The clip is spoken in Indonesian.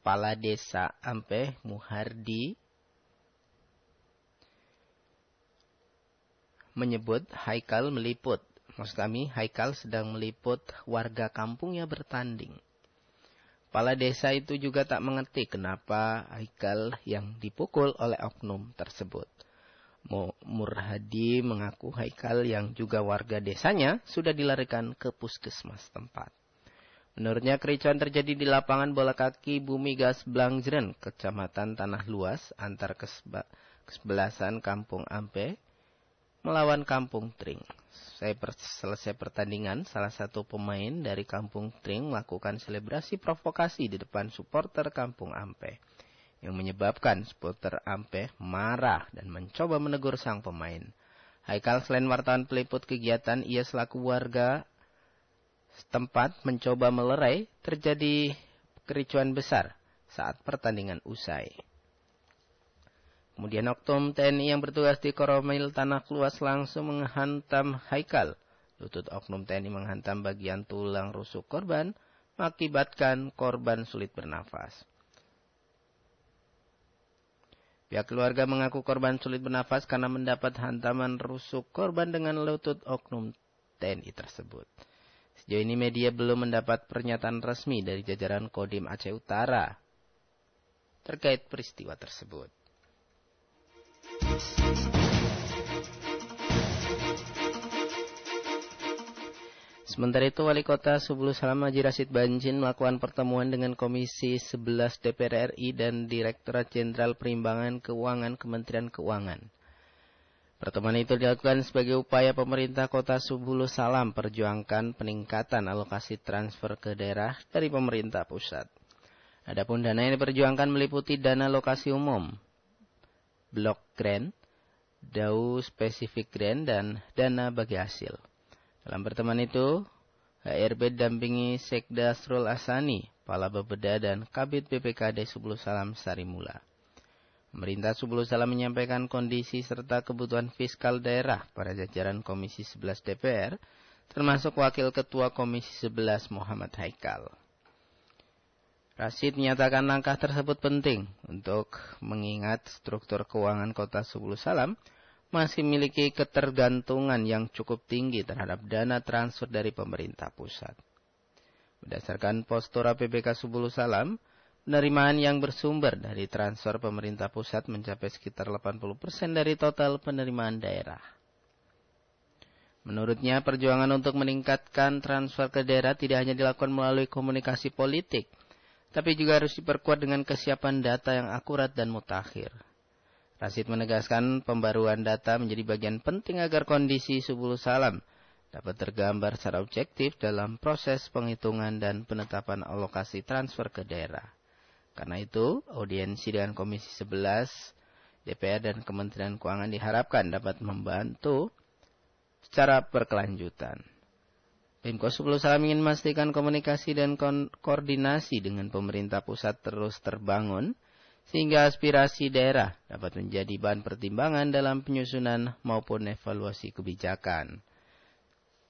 Kepala Desa Ampeh Muhardi menyebut Haikal meliput. Maksud kami, Haikal sedang meliput warga kampungnya bertanding. Kepala desa itu juga tak mengerti kenapa Haikal yang dipukul oleh oknum tersebut. Murhadi mengaku Haikal yang juga warga desanya sudah dilarikan ke puskesmas tempat. Menurutnya kericuan terjadi di lapangan bola kaki Bumi Gas Blangjren, Kecamatan Tanah Luas, antar kesebelasan Kampung Ampeh melawan Kampung Tring. Selesai pertandingan, salah satu pemain dari Kampung Tring melakukan selebrasi provokasi di depan supporter Kampung Ampeh, yang menyebabkan supporter Ampeh marah dan mencoba menegur sang pemain. Haikal selain wartawan peliput kegiatan, ia selaku warga setempat mencoba melerai terjadi kericuan besar saat pertandingan usai. Kemudian oknum TNI yang bertugas di Koromil Tanah Luas langsung menghantam Haikal. Lutut oknum TNI menghantam bagian tulang rusuk korban, mengakibatkan korban sulit bernafas. Pihak keluarga mengaku korban sulit bernafas karena mendapat hantaman rusuk korban dengan lutut oknum TNI tersebut. Sejauh ini media belum mendapat pernyataan resmi dari jajaran Kodim Aceh Utara terkait peristiwa tersebut. Sementara itu, Wali Kota Subulu Salam Haji Rashid Banjin melakukan pertemuan dengan Komisi 11 DPR RI dan Direktorat Jenderal Perimbangan Keuangan Kementerian Keuangan. Pertemuan itu dilakukan sebagai upaya pemerintah Kota Subulu Salam perjuangkan peningkatan alokasi transfer ke daerah dari pemerintah pusat. Adapun dana yang diperjuangkan meliputi dana alokasi umum, blok grant, DAU spesifik grant, dan dana bagi hasil. Dalam pertemuan itu, HRB dampingi Sekda Asrul Asani, Kepala Bapeda dan Kabid BPKD Subulu Salam Sarimula. Pemerintah Subulu Salam menyampaikan kondisi serta kebutuhan fiskal daerah pada jajaran Komisi 11 DPR, termasuk Wakil Ketua Komisi 11 Muhammad Haikal. Rashid menyatakan langkah tersebut penting untuk mengingat struktur keuangan Kota Subulu Salam masih memiliki ketergantungan yang cukup tinggi terhadap dana transfer dari pemerintah pusat. Berdasarkan postur APBK Subulu Salam, penerimaan yang bersumber dari transfer pemerintah pusat mencapai sekitar 80% dari total penerimaan daerah. Menurutnya, perjuangan untuk meningkatkan transfer ke daerah tidak hanya dilakukan melalui komunikasi politik, tapi juga harus diperkuat dengan kesiapan data yang akurat dan mutakhir. Rashid menegaskan pembaruan data menjadi bagian penting agar kondisi Subulu Salam dapat tergambar secara objektif dalam proses penghitungan dan penetapan alokasi transfer ke daerah. Karena itu, audiensi dengan Komisi 11, DPR dan Kementerian Keuangan diharapkan dapat membantu secara berkelanjutan. Pemko Subulu Salam ingin memastikan komunikasi dan koordinasi dengan pemerintah pusat terus terbangun, sehingga aspirasi daerah dapat menjadi bahan pertimbangan dalam penyusunan maupun evaluasi kebijakan.